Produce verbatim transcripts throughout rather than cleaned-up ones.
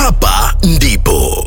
Hapa ndipo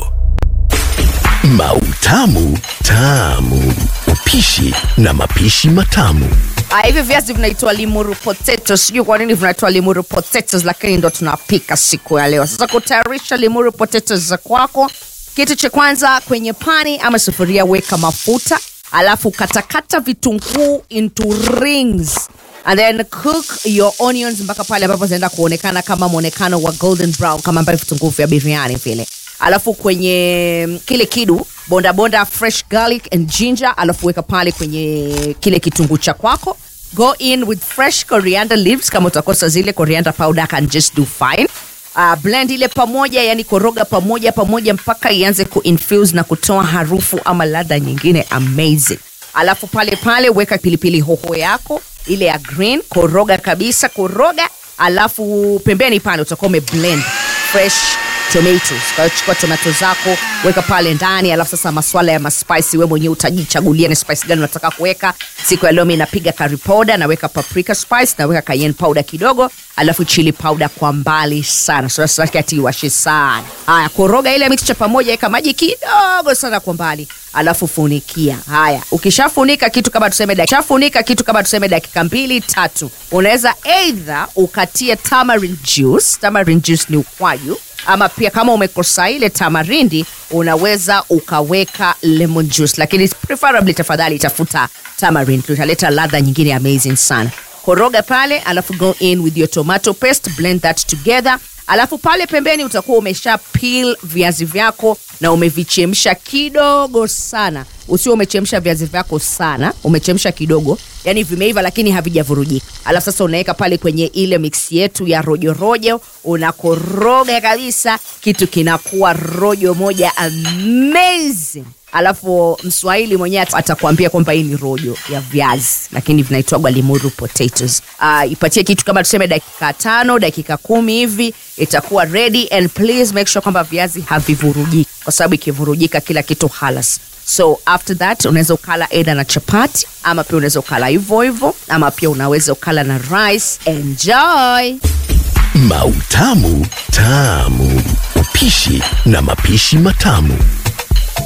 Mautamu Tamu, upishi na mapishi matamu. Ah, hivi viazi vinaitwa limuru potatoes. Sijui kwa nini vinaitwa limuru potatoes, lakini ndo tunapika siku ya leo. Sasa kutayarisha limuru potatoes za kwako, kitu cha kwanza, kwenye pani ama sufuria weka mafuta, alafu katakata vitunguu into rings. And then cook your onions mpaka pale ambapo zinaenda kuonekana kama muonekano wa golden brown, kama ambavyo vitunguu vya biriani vile. Alafu kwenye kile kidu bonda bonda fresh garlic and ginger, alafu weka pale kwenye kile kitunguu cha kwako. Go in with fresh coriander leaves, kama utakosa zile coriander powder can just do fine. Uh, blend ile pamoja, yani koroga pamoja pamoja mpaka ianze kuinfuse na kutoa harufu ama ladha nyingine amazing. Alafu pale pale weka pilipili hoho yako ile ya green, koroga kabisa, koroga. Alafu pembeni pale utakuwa umeblend fresh tomatoes. Kwa hiyo chukua tomato zako, weka pale ndani. Alafu sasa masuala ya maspice, wewe mwenyewe utajichagulia ni spice gani unataka kuweka. Siku ya leo mimi napiga curry powder, na weka paprika spice, na weka cayenne powder kidogo, alafu chili powder kwa mbali sana. So sasa kati washe sana. Haya, koroga ile mixture pamoja, weka maji kidogo sana kwa mbali. Alafu funikia. Haya, ukishafunika kitu kama tuseme dakika, shafunika kitu kama tuseme dakika mbili tatu. Unaweza either ukatie tamarind juice. Tamarind juice ni ukwaju. Ama pia kama umekosa ile tamarindi, unaweza ukaweka lemon juice, lakini preferably tafadhali tafuta tamarind, tutaleta ladha nyingine amazing sana. Koroga pale, alafu go in with your tomato paste, blend that together. Alafu pale pembeni utakuwa umesha peel viazi vyako na umevichemsha kidogo sana. Usio umechemsha viazi vyako sana, umechemsha kidogo, yani vimeiva lakini havijavurujika. Alafu sasa unaweka pale kwenye ile mix yetu ya rojo rojo, unakoroga kabisa, kitu kinakuwa rojo moja amazing. Alafu Mswahili mwenyewe atakwambia kwamba hii ni rojo ya viazi, lakini vinaitwa limuru potatoes. Uh, ipatie kitu kama tuseme dakika tano, dakika kumi hivi, itakuwa ready. And please make sure kwamba viazi havivurujiki, kwa sababu ikivurujika kila kitu halas. So after that unaweza ukala either na chapati, ama pia unaweza ukala hivyo hivyo, ama pia unaweza ukala na rice. Enjoy! Mautamu Tamu, upishi na mapishi matamu.